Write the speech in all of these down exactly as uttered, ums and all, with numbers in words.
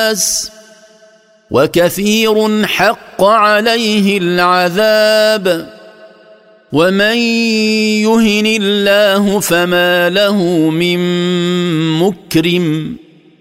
وكثير حق عليه العذاب ومن يهن الله فما له من مكرم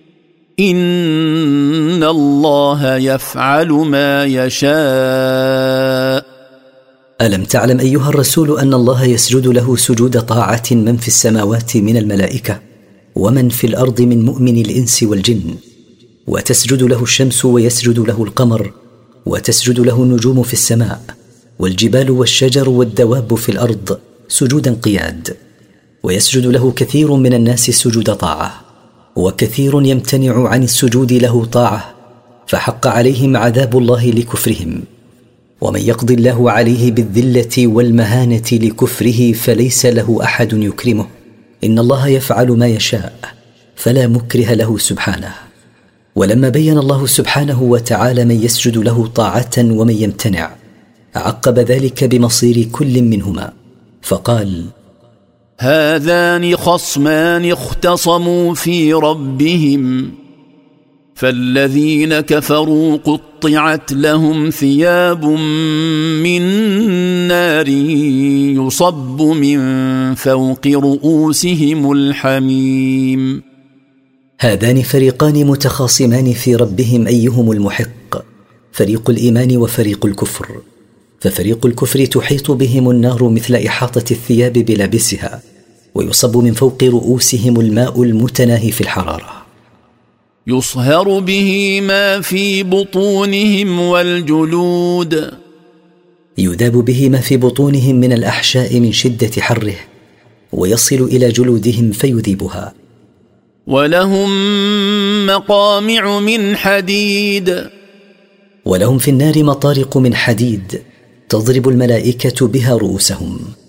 إن الله يفعل ما يشاء. ألم تعلم أيها الرسول أن الله يسجد له سجود طاعة من في السماوات من الملائكة ومن في الأرض من مؤمن الإنس والجن، وتسجد له الشمس ويسجد له القمر وتسجد له النجوم في السماء والجبال والشجر والدواب في الأرض سجودا قياد، ويسجد له كثير من الناس سجود طاعة، وكثير يمتنع عن السجود له طاعة فحق عليهم عذاب الله لكفرهم. ومن يقضي الله عليه بالذلة والمهانة لكفره فليس له أحد يكرمه، إن الله يفعل ما يشاء فلا مكره له سبحانه. ولما بين الله سبحانه وتعالى من يسجد له طاعة ومن يمتنع عقب ذلك بمصير كل منهما فقال: هذان خصمان اختصموا في ربهم فالذين كفروا قطعت لهم ثياب من نار يصب من فوق رؤوسهم الحميم. هذان فريقان متخاصمان في ربهم أيهم المحق، فريق الإيمان وفريق الكفر. ففريق الكفر تحيط بهم النار مثل إحاطة الثياب بلابسها، ويصب من فوق رؤوسهم الماء المتناهي في الحرارة، يصهر به ما في بطونهم والجلود، يذاب به ما في بطونهم من الأحشاء من شدة حره، ويصل إلى جلودهم فيذيبها. ولهم مقامع من حديد، ولهم في النار مطارق من حديد تضرب الملائكة بها رؤوسهم.